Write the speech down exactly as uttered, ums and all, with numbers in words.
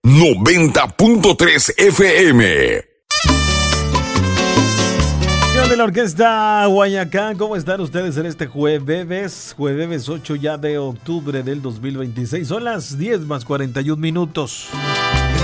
noventa punto tres F M. De la Orquesta Guayacán, ¿cómo están ustedes en este jueves? Jueves ocho ya de octubre del dos mil veintiséis. Son las diez más cuarenta y un minutos.